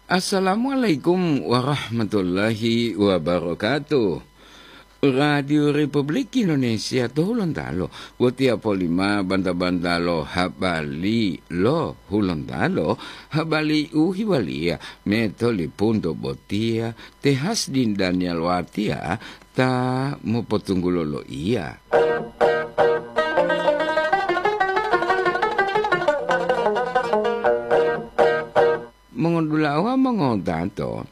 Assalamualaikum warahmatullahi wabarakatuh. Radio Republik Indonesia tuhulon talo. Watia polima banta-bantalo habali lo hulon talo. Habali uhiwalia metoli punto botia. Tehas din Daniel Watia ta mopotunggulolo iya. Mengundulawa mengodato,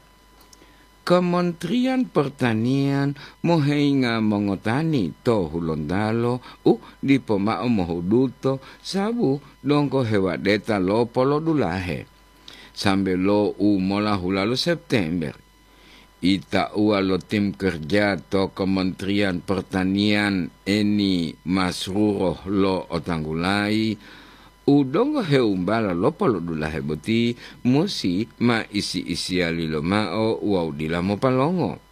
Kementerian Pertanian mohenga mengotani to hulondalo di pemao mohuduto sabu dongko hewa deta lo polo dulahe sambil lo mola hulalo September. Ita lo tim kerja to Kementerian Pertanian eni masruroh lo otanggulai udongo heumbala lopolo dula heboti musi ma isi alilo mao wau dilamo palongo.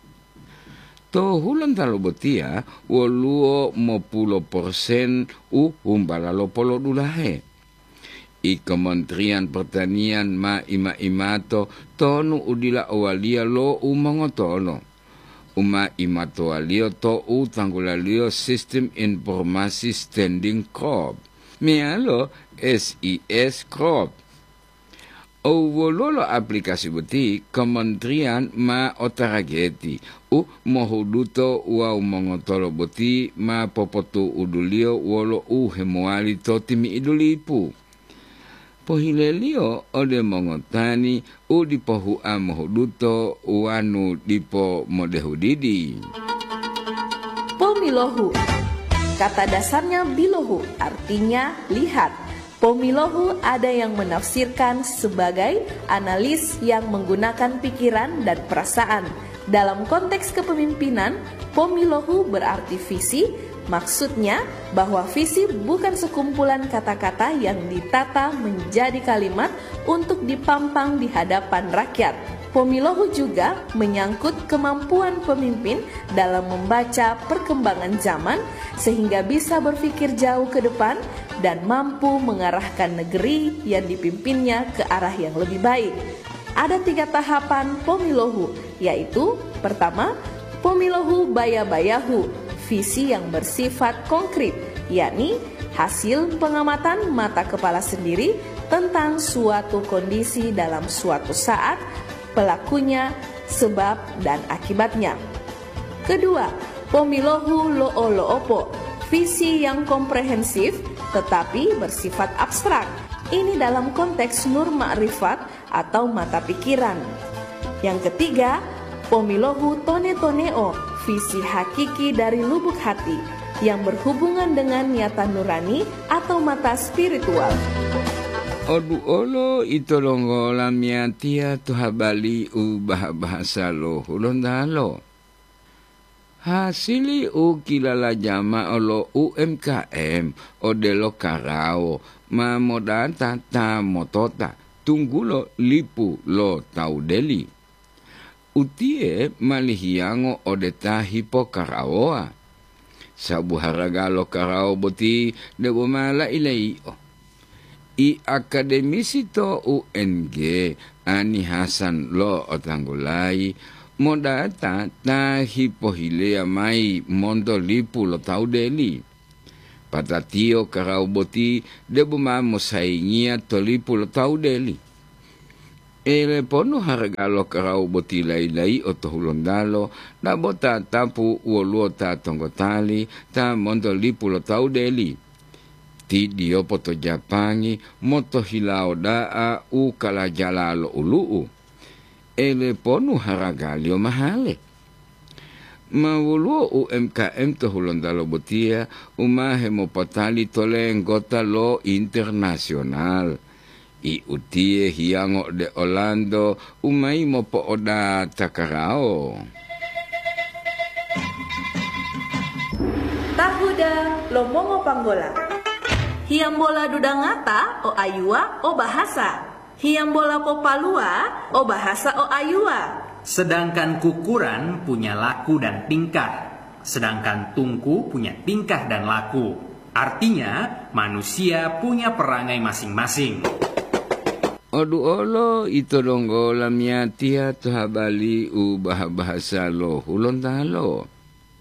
To hulan talo botia woluo %50 umbala lopolo dulahe. I Kementerian Pertanian ma ima-imato tonu udila awalia lo umangotolo. Uma imato alio to tanggulalio Sistem Informasi Standing Crop. Mialo SIS Crop. Wololo aplikasi beti kementerian ma otarageti. Mohuduto wa mongotolo beti ma popotu udulio wolo hemoali to timi idulipu. Pohilelio ode mongotani dipohu mohuduto wanu dipo modehudidi. Pomilohu. Kata dasarnya bilohu, artinya lihat. Pomilohu ada yang menafsirkan sebagai analis yang menggunakan pikiran dan perasaan. Dalam konteks kepemimpinan, pomilohu berarti visi, maksudnya bahwa visi bukan sekumpulan kata-kata yang ditata menjadi kalimat untuk dipampang di hadapan rakyat. Pomilohu juga menyangkut kemampuan pemimpin dalam membaca perkembangan zaman sehingga bisa berpikir jauh ke depan dan mampu mengarahkan negeri yang dipimpinnya ke arah yang lebih baik. Ada 3 tahapan pomilohu, yaitu pertama, pomilohu baya-bayahu, visi yang bersifat konkret, yakni hasil pengamatan mata kepala sendiri tentang suatu kondisi dalam suatu saat, pelakunya, sebab, dan akibatnya. Kedua, pomilohu lo'o-lo'opo, visi yang komprehensif tetapi bersifat abstrak. Ini dalam konteks nur ma'rifat atau mata pikiran. Yang ketiga, pomilohu tone-toneo, visi hakiki dari lubuk hati yang berhubungan dengan niatan nurani atau mata spiritual. Odu olo itolongo lamiatia tu habali bahasa lo hulondalo. Hasili kilala jama olo UMKM odelo karao ma modata ta motota tunggulo lipu lo taudeli. Utie malihiango odeta hipo karaoa. Sabu haragalo karao boti debo mala ilai. I akademisi to UNG Ani Hasan lo otanggulai modata ta hipohilea mai mondo lipu lo taudeli. Patatio karau boti debu mamo saingia to lipu lo taudeli. Ele ponu harga lo karau boti lai o tohulondalo na bota tapu uoluo ta tonggotali ta mondo lipu lo taudeli. Ti dio poto Japangi moto hilao daa kala jalalo uluu. Ele ponu haragalio mahale. Mawuluo UMKM to hulondalo botia umahe mo patali tole ngota lo internasional. I utie hiango de Orlando umai mo po oda takarao. Tahuda lomongo panggola. Hiambola dudangata o ayua o bahasa. Hiambola popalua o bahasa o ayua. Sedangkan kukuran punya laku dan tingkah. Sedangkan tungku punya tingkah dan laku. Artinya manusia punya perangai masing-masing. Odu olo ito donggo lamiatia to habali bahasa lo hulontalo.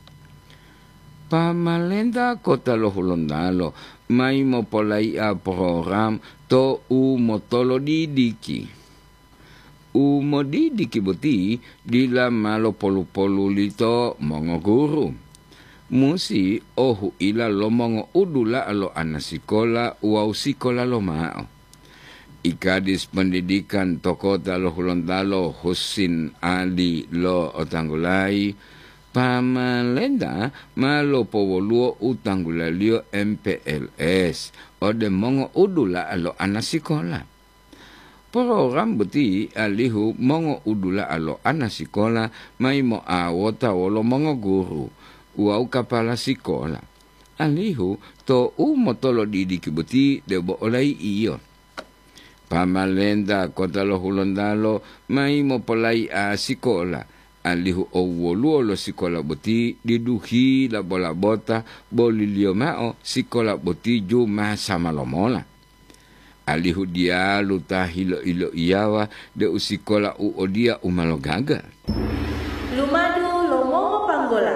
Pamalenda kota lo hulontalo mai mo polai a program to motolo didiki. Mo didiki boti dila malo polu-polu lito mongo guru. Musi ohu ila lo mongo udula alo anasikola uau sikola lo mao. Ikadis pendidikan Tokota lo Hulontalo Husin Ali lo Otanggulai pamalenda malo powoluo utanggulalio MPLS ode mongo udula alo anasikola. Program beti alihu mongo udula alo anasikola mai mo awota wolo mongo guru uau kapala sikola. Alihu to motolo didiki beti debo olai iyo. Pamalenda kota lo Hulontalo mai mo polai a sikola. Alihu owoluo lo sikola boti diduhi la bola bota bolilio mao sikola boti juma sama lomola. Alihu dia luta hilo iyawa de usikola uodia umalo gaga. Lumadu lomongo panggola.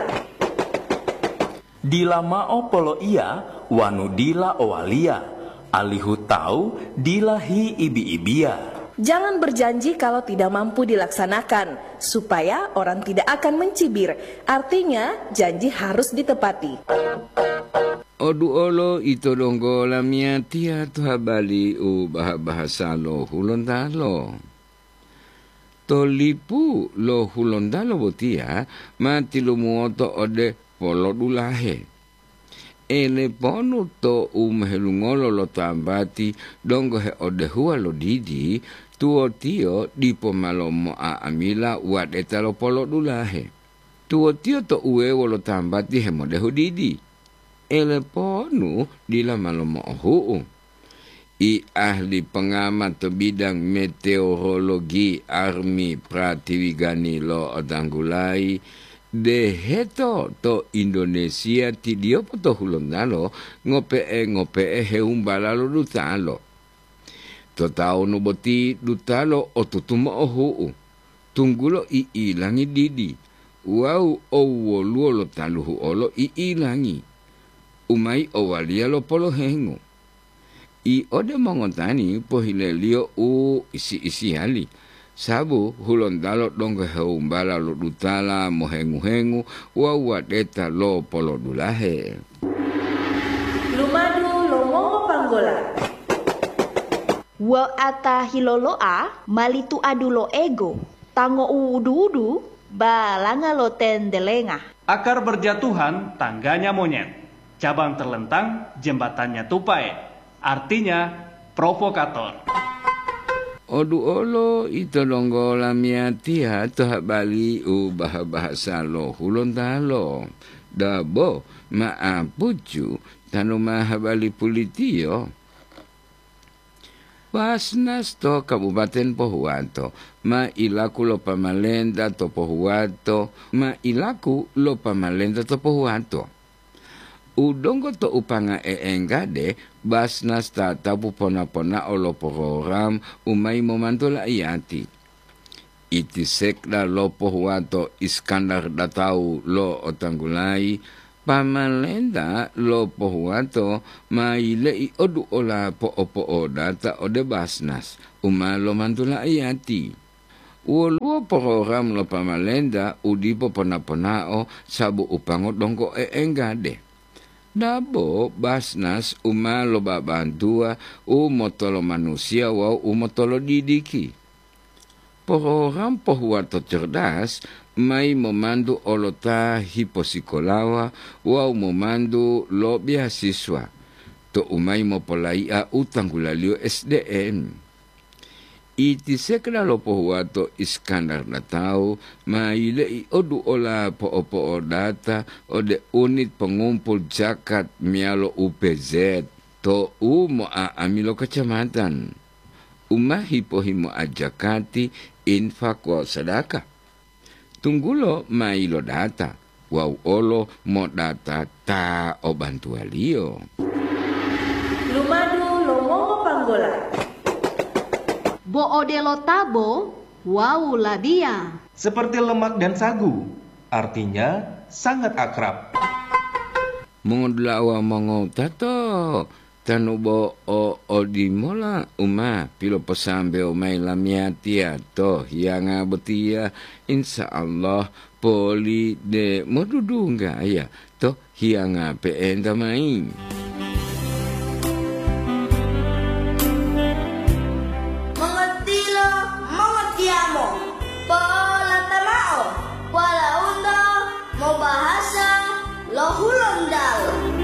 Dila mao polo ia wanu dila owalia. Alihu tahu dilahi ibi-ibia. Jangan berjanji kalau tidak mampu dilaksanakan, supaya orang tidak akan mencibir. Artinya, janji harus ditepati. Odu olo ito donggo lamiatia to habali bahasa lo Hulontalo. Tolipu lo Hulontalo botia mati lumuoto ode polo dulahe. Ele ponu to umhelungolo lo tambati dongo he ode hua lo didi tuo tio dipo malomo a amila wadeta lo polo dulahe. Tuo tio to uewo lo tambati he mode hu didi. Ele ponu dila malomo huu. I ahli pengamat to bidang meteorologi Armi Pratiwigani lo Otanggulai deheto to Indonesia ti dio poto Hulontalo ngope heumbala lo dutalo. To tau no boti dutalo o tutumo ohu. Tunggulo ilangi didi. Wau luo lo taluhu olo ilangi. Umai owalia lo polo hengu. I ode mongontani pohilelio isi hali. Sabu Hulontalo donggo heumbala lo dutala mohengu-hengu wawadeta lo polo dulahe. Lumadu lomongo panggola. Wa ata hiloloa malitu adulo ego tango udu balanga lo tendelenga. Akar berjatuhan tangganya monyet, cabang terlentang jembatannya tupai. Artinya provokator. Odu olo ito donggo lamiatia to habali bahasa lo Hulontalo. Dabo maapucu tanu mahabali pulitio. Basnas to Kabupaten Pohuwato, ma ilaku lo pamalenda to Pohuwato, ma ilaku lo pamalenda to Pohuwato. Udongo to upanga enggade, Basnas tatapu pona-pona olo program umay momantola iati. Itisekda lo Pohuwato Iskandar Datau lo Otanggulai, pamalenda lo Pohuwato mailei odu ola po data ode Basnas umalo mantula iati. Uo program lo pamalenda udipo pona-ponao sabu upango dongko enggade. Dabo Basnas umalo babantua umotolo manusia wau umotolo didiki. Program Pohuwato cerdas mai memandu olota hiposikolawa wau memandu lo beasiswa. To umai mopolaia utanggulalio SDM. Iti sekda lo Pohuwato Iskandar Datau mailei odu ola po data ode unit pengumpul zakat mialo UPZ to mo amilo kecamatan. Umahi pohimo ajakati infak wa sadaka. Tunggulo mailo data wau olo mo data ta obantualio. Lumadu lomongo panggola. Boodelo tabo, wau labia. Seperti lemak dan sagu, artinya sangat akrab. Mongodlawa mongo tato. Tanubo o di mola uma pilo pesambe o mai lamiatia to hianga betia insya Allah poli de modudu enggak ya to hianga peen tamai. Mengetilo mengetiamo pola tamao wala undo mau bahasa lohulondal.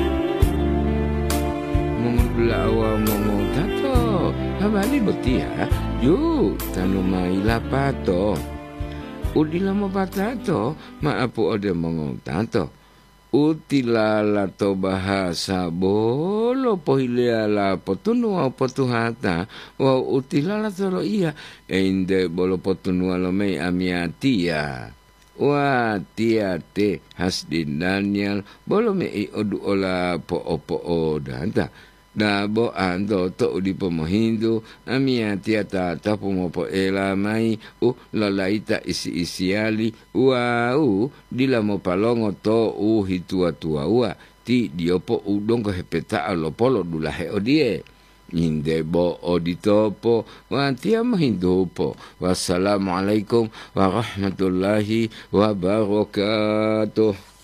Lawa mongo tato habali betia yu tanu mai lapato udila mo patato maapu ode mongo tato utila lato bahasa bolo pohilea la potunu au potuhata wa utila lato iya ende bolo potunu lo mei amiatia wa tia te hasdin Daniel bolo mei odu ola po o danta da bo ando to di pomohindu amia tiata tapu mopo ela mai lalaita isi ali di la mo palongo to hitua tua ti diopo udong ko hepeta alo polo dulahe odie inde bo oditopo wa tia mohindupo wassalamualaikum warahmatullahi wabarakatuh.